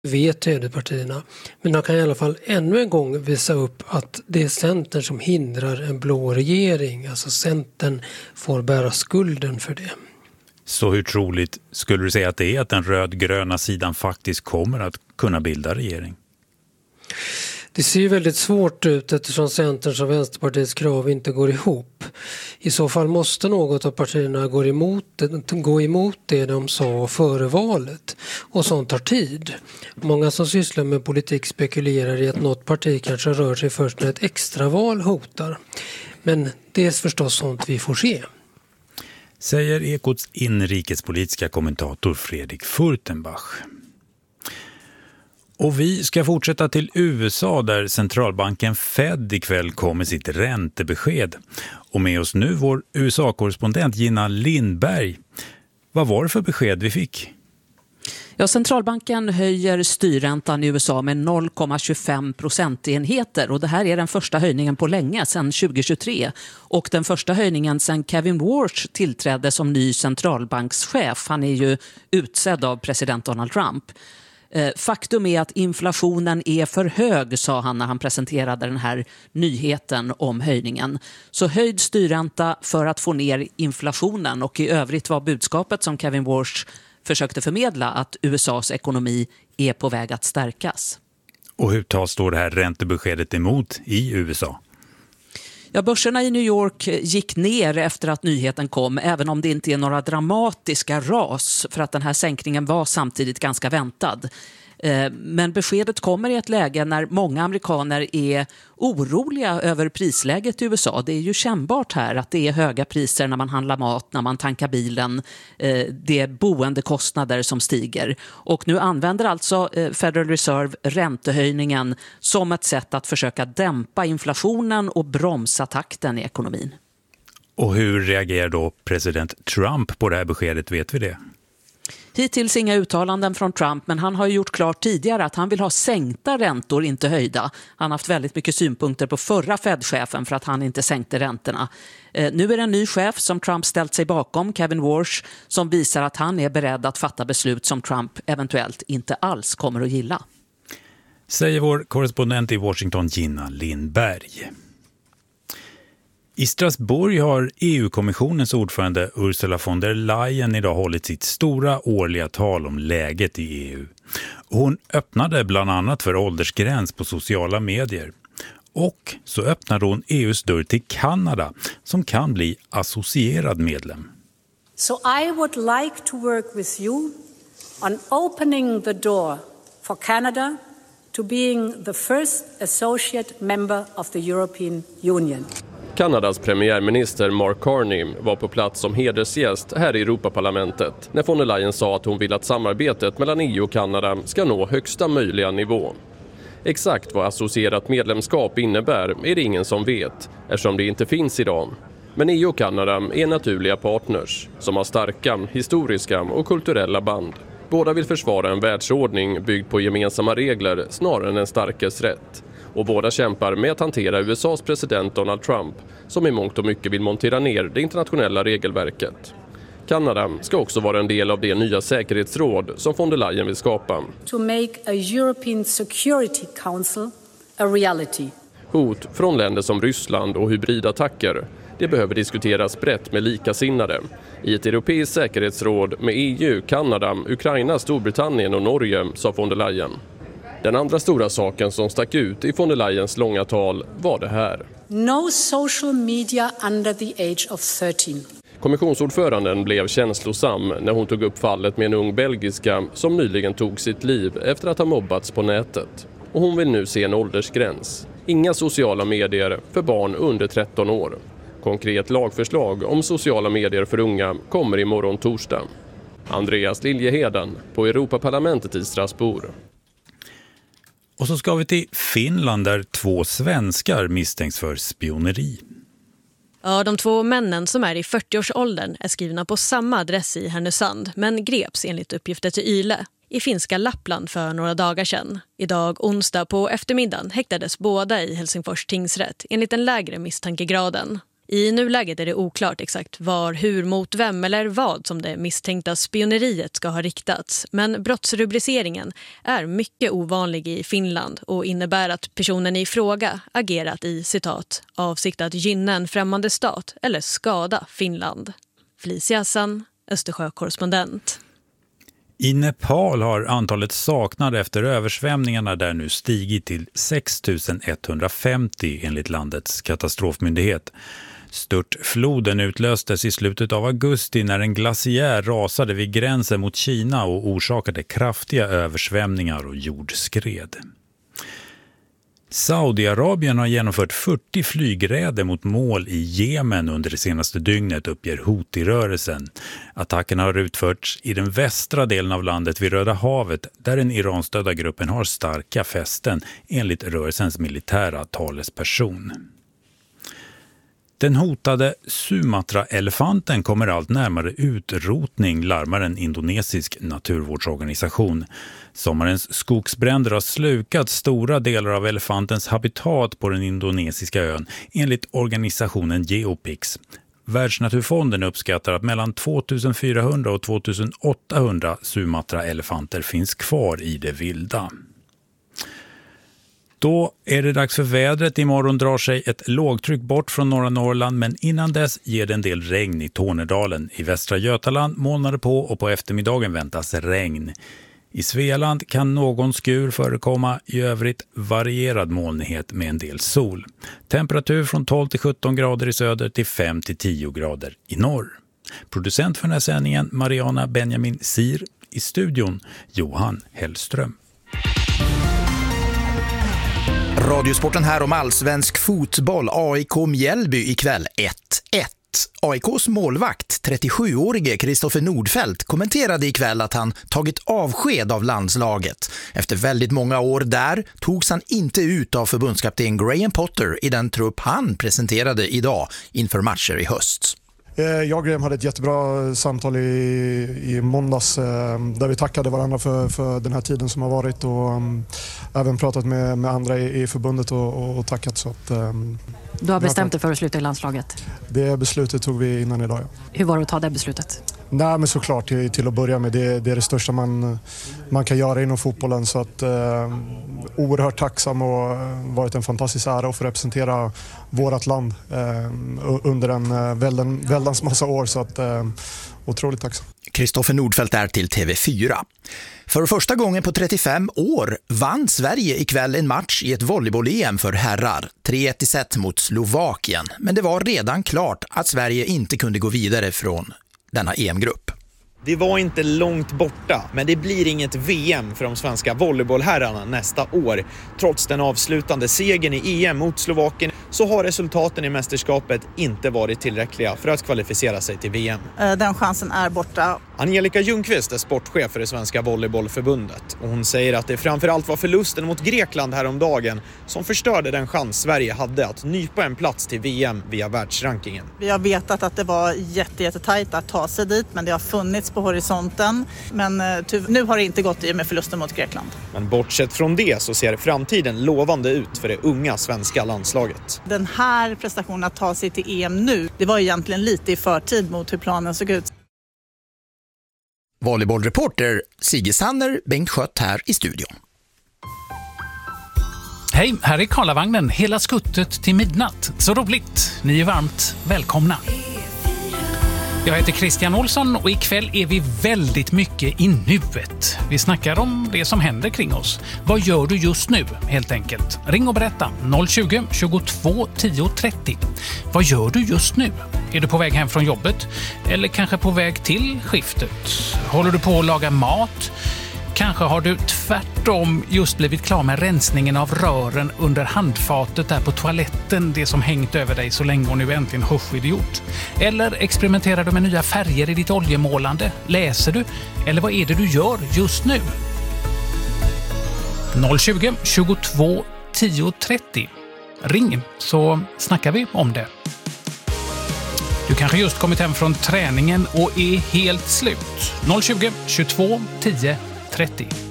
vet högerpartierna. Men de kan i alla fall ännu en gång visa upp att det är Centern som hindrar en blå regering. Alltså Centern får bära skulden för det. Så hur troligt skulle du säga att det är att den rödgröna sidan faktiskt kommer att kunna bilda regering? Det ser ju väldigt svårt ut eftersom Centerns och Vänsterpartiets krav inte går ihop. I så fall måste något av partierna gå emot det de sa före valet. Och sånt tar tid. Många som sysslar med politik spekulerar i att något parti kanske rör sig först när ett extraval hotar. Men det är förstås sånt vi får se. Säger Ekots inrikespolitiska kommentator Fredrik Furtenbach. Och vi ska fortsätta till USA där centralbanken Fed ikväll kom med sitt räntebesked. Och med oss nu vår USA-korrespondent Gina Lindberg. Vad var det för besked vi fick? Ja, centralbanken höjer styrräntan i USA med 0,25 procentenheter och det här är den första höjningen på länge sedan 2023 och den första höjningen sedan Kevin Warsh tillträdde som ny centralbankschef. Han är ju utsedd av president Donald Trump. Faktum är att inflationen är för hög, sa han när han presenterade den här nyheten om höjningen. Så höjd styrränta för att få ner inflationen och i övrigt var budskapet som Kevin Warsh försökte förmedla att USAs ekonomi är på väg att stärkas. Och hur tas då det här räntebeskedet emot i USA? Ja, börserna i New York gick ner efter att nyheten kom, även om det inte är några dramatiska ras för att den här sänkningen var samtidigt ganska väntad. Men beskedet kommer i ett läge när många amerikaner är oroliga över prisläget i USA. Det är ju kännbart här att det är höga priser när man handlar mat, när man tankar bilen. Det är boendekostnader som stiger. Och nu använder alltså Federal Reserve räntehöjningen som ett sätt att försöka dämpa inflationen och bromsa takten i ekonomin. Och hur reagerar då president Trump på det här beskedet, vet vi det? Hittills inga uttalanden från Trump, men han har ju gjort klart tidigare att han vill ha sänkta räntor, inte höjda. Han har haft väldigt mycket synpunkter på förra Fed-chefen för att han inte sänkte räntorna. Nu är det en ny chef som Trump ställt sig bakom, Kevin Warsh, som visar att han är beredd att fatta beslut som Trump eventuellt inte alls kommer att gilla. Säger vår korrespondent i Washington, Gina Lindberg. I Strasbourg har EU-kommissionens ordförande Ursula von der Leyen idag hållit sitt stora årliga tal om läget i EU. Hon öppnade bland annat för åldersgräns på sociala medier. Och så öppnade hon EUs dörr till Kanada som kan bli associerad medlem. So I would like to work with you on opening the door for Canada to being the first associate member of the European Union. Kanadas premiärminister Mark Carney var på plats som hedersgäst här i Europaparlamentet när von der Leyen sa att hon vill att samarbetet mellan EU och Kanada ska nå högsta möjliga nivå. Exakt vad associerat medlemskap innebär är det ingen som vet eftersom det inte finns idag. Men EU och Kanada är naturliga partners som har starka historiska och kulturella band. Båda vill försvara en världsordning byggd på gemensamma regler snarare än en starkes rätt. Och båda kämpar med att hantera USAs president Donald Trump som i mångt och mycket vill montera ner det internationella regelverket. Kanada ska också vara en del av det nya säkerhetsråd som von der Leyen vill skapa. To make a European Security Council a reality. Hot från länder som Ryssland och hybridattacker, det behöver diskuteras brett med likasinnade. I ett europeiskt säkerhetsråd med EU, Kanada, Ukraina, Storbritannien och Norge, sa von der Leyen. Den andra stora saken som stack ut i von der Leyens långa tal var det här. No social media under the age of 13. Kommissionsordföranden blev känslosam när hon tog upp fallet med en ung belgiska som nyligen tog sitt liv efter att ha mobbats på nätet. Och hon vill nu se en åldersgräns. Inga sociala medier för barn under 13 år. Konkret lagförslag om sociala medier för unga kommer imorgon torsdag. Andreas Liljeheden på Europaparlamentet i Strasbourg. Och så ska vi till Finland där 2 svenskar misstänks för spioneri. Ja, de 2 männen som är i 40-årsåldern är skrivna på samma adress i Härnösand men greps enligt uppgifter till Yle i finska Lappland för några dagar sedan. Idag onsdag på eftermiddagen häktades båda i Helsingfors tingsrätt enligt den lägre misstankegraden. I nuläget är det oklart exakt var, hur, mot vem eller vad som det misstänkta spioneriet ska ha riktats. Men brottsrubriceringen är mycket ovanlig i Finland och innebär att personen i fråga agerat i, citat, avsikt att gynna en främmande stat eller skada Finland. Felicia Hassan, Östersjökorrespondent. I Nepal har antalet saknade efter översvämningarna där nu stigit till 6 150 enligt landets katastrofmyndighet. Störtfloden utlöstes i slutet av augusti när en glaciär rasade vid gränsen mot Kina och orsakade kraftiga översvämningar och jordskred. Saudiarabien har genomfört 40 flygräder mot mål i Jemen under det senaste dygnet, uppger Houthi-rörelsen. Attackerna har utförts i den västra delen av landet vid Röda havet där den iranstödda gruppen har starka fästen enligt rörelsens militära talesperson. Den hotade Sumatra-elefanten kommer allt närmare utrotning, larmar en indonesisk naturvårdsorganisation. Sommarens skogsbränder har slukat stora delar av elefantens habitat på den indonesiska ön, enligt organisationen Geopix. Världsnaturfonden uppskattar att mellan 2400 och 2800 Sumatra-elefanter finns kvar i det vilda. Då är det dags för vädret. Imorgon drar sig ett lågtryck bort från norra Norrland, men innan dess ger det en del regn i Tornedalen. I västra Götaland molnar det på och på eftermiddagen väntas regn. I Svealand kan någon skur förekomma, i övrigt varierad molnighet med en del sol. Temperatur från 12 till 17 grader i söder till 5 till 10 grader i norr. Producent för den här sändningen Mariana Benjamin Sir, i studion Johan Hellström. Radiosporten här om allsvensk fotboll. AIK Mjällby ikväll 1-1. AIKs målvakt, 37-årige Kristoffer Nordfeldt, kommenterade ikväll att han tagit avsked av landslaget. Efter väldigt många år där togs han inte ut av förbundskapten Graham Potter i den trupp han presenterade idag inför matcher i höst. Jag och Graham hade ett jättebra samtal i måndags där vi tackade varandra för den här tiden som har varit och även pratat med andra i förbundet och tackat. Så att, du har bestämt dig för att sluta i landslaget? Det beslutet tog vi innan idag, ja. Hur var det att ta det beslutet? Nej, men såklart till att börja med. Det är det största man kan göra inom fotbollen. Så att, oerhört tacksam och varit en fantastisk ära att få representera vårt land under en väldans massa år. Så att, otroligt tacksam. Kristoffer Nordfeldt är till TV4. För första gången på 35 år vann Sverige ikväll en match i ett volleyboll-EM för herrar. 3-1 i set mot Slovakien. Men det var redan klart att Sverige inte kunde gå vidare från denna EM-grupp. Det var inte långt borta, men det blir inget VM för de svenska volleybollherrarna nästa år. Trots den avslutande segern i EM mot Slovakien så har resultaten i mästerskapet inte varit tillräckliga för att kvalificera sig till VM. Den chansen är borta. Angelica Ljungqvist är sportchef för det svenska volleybollförbundet och hon säger att det framförallt var förlusten mot Grekland häromdagen som förstörde den chans Sverige hade att nypa en plats till VM via världsrankingen. Vi har vetat att det var jättetajt att ta sig dit, men det har funnits på horisonten. Men nu har det inte gått i med förlusten mot Grekland. Men bortsett från det så ser framtiden lovande ut för det unga svenska landslaget. Den här prestationen att ta sig till EM nu, det var egentligen lite i förtid mot hur planen såg ut. Volleybollreporter Sigge Sanner, Bengt Schött här i studion. Hej, här är Karlavagnen, hela skuttet till midnatt. Så roligt, ni är varmt välkomna. Jag heter Christian Olsson och ikväll är vi väldigt mycket i nuet. Vi snackar om det som händer kring oss. Vad gör du just nu, helt enkelt? Ring och berätta, 020 22 10 30. Vad gör du just nu? Är du på väg hem från jobbet? Eller kanske på väg till skiftet? Håller du på att laga mat? Kanske har du tvärtom just blivit klar med rensningen av rören under handfatet där på toaletten, det som hängt över dig så länge och nu äntligen hörskydd. Eller experimenterar du med nya färger i ditt oljemålande? Läser du? Eller vad är det du gör just nu? 020 22 10 30. Ring så snackar vi om det. Du kanske just kommit hem från träningen och är helt slut. 020 22 10 30.